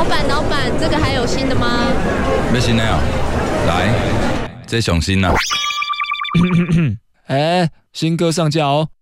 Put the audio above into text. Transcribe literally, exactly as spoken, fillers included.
老板，老板，这个还有新的吗？ 要新的啊，来，这上新啊。 哎，新歌上架哦。